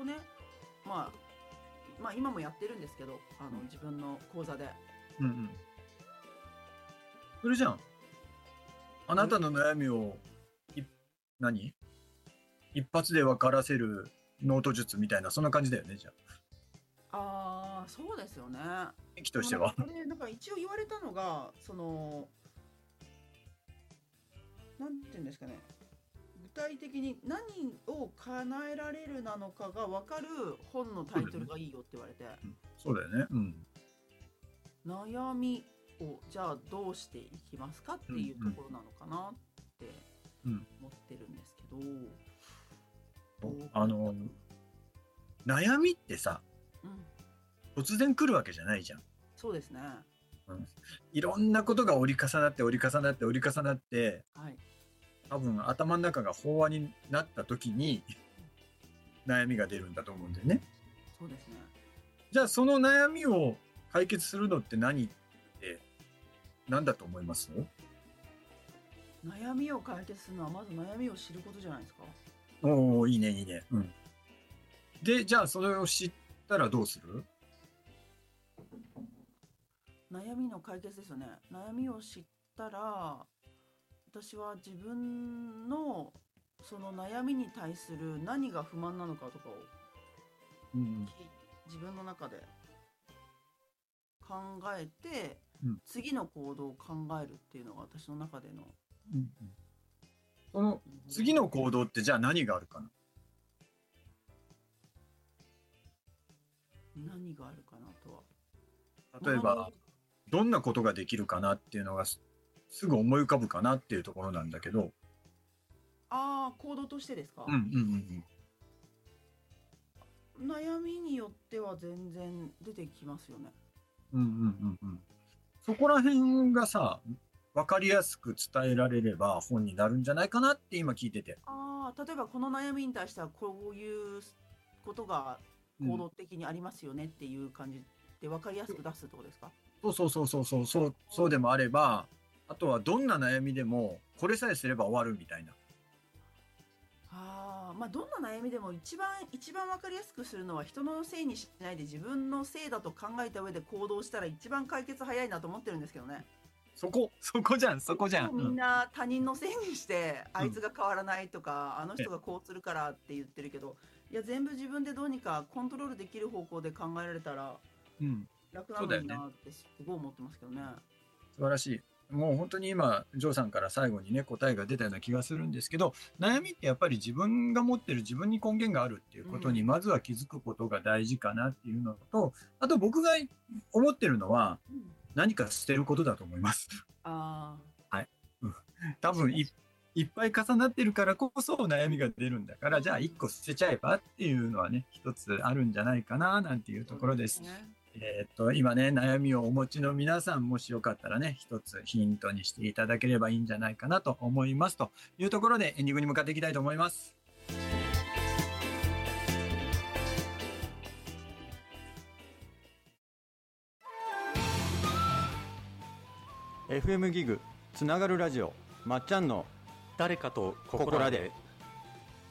ね、まあ今もやってるんですけど、自分の講座で。 うんうん。それじゃん。あなたの悩みを、何一発で分からせるノート術みたいな、そんな感じだよね、じゃああ、そうですよね。 駅でもなんかとしては。 これ、なんか一応言われたのが、なんていうんですかね、具体的に何を叶えられるなのかが分かる本のタイトルがいいよって言われて、 そうだよね。うん。 悩みをじゃあどうしていきますかっうんていうところなのかなってうん。 思ってるんですけど、 うん。 どうかな。 悩みってさ、 うん、 突然来るわけじゃないじゃん。 そうですね。 うん。いろんなことが折り重なって折り重なって折り重なって、 はい。 多分頭の中が飽和になった時に悩みが出るんだと思うんだよね。 そうですね。 じゃあその悩みを解決するのって何だと思います？ 悩みを解決するのはまず悩みを知ることじゃないですか。 おー、いいね、いいね。うん。で、じゃあそれを知ったらどうする？ 悩みの解決ですよね。悩みを知ったら、私は自分のその悩みに対する何が不満なのかとかをうん。 自分の中で考えて、 うん。 次の行動を考えるっていうのが私の中での、 うん。その次の行動ってじゃあ何があるかな？ 何があるかなとは。ものによる。 例えば、どんなことができるかなっていうのがすぐ思い浮かぶかなっていうところなんだけど。 ああ、行動としてですか？ うんうん悩みによっては全然出てきますよね。 うんうんうんうんうん。そこら辺がさ、分かりやすく伝えられれば本になるんじゃないかなって今聞いてて。 ああ、例えばこの悩みに対してはこういうことがうん。 行動的にありますよねっていう感じで分かりやすく出すってことですか？ そうそうそうそうそうそう、そうでもあれば、あとはどんな悩みでもこれさえすれば終わるみたいな。 ああ、まあどんな悩みでも一番分かりやすくするのは人のせいにしないで自分のせいだと考えた上で行動したら一番解決早いなと思ってるんですけどね。 そこじゃん、そこじゃん。 みんな他人のせいにしてうん。 あいつが変わらないとかあのね。 人がこうするからって言ってるけど、いや全部自分でどうにかコントロールできる方向で考えられたらうん。 楽なのにそうだよね。 なってすごい思ってますけどね。 素晴らしい。もう本当に今、ジョーさんから最後にね、答えが出たような気がするんですけど、悩みってやっぱり自分が持ってる自分に根源があるっていうことに、 うん。 まずは気づくことが大事かなっていうのと、あと僕が思ってるのは、 うん。 何か捨てることだと思います。 あはい。うん。 あ、 多分確かに。 いっぱい重なってるからこそ悩みが出るんだから、じゃあ一個捨てちゃえばっていうのはね、一つあるんじゃないかな、なんていうとそうころです。 ですね。 今ね、悩みをお持ちの皆さん、もしよかったらね、一つヒントにしていただければいいんじゃないかなと思います。というところで、エンディングに向かっていきたいと思います。 FM ギグつながるラジオまっちゃんの誰かとここここらで。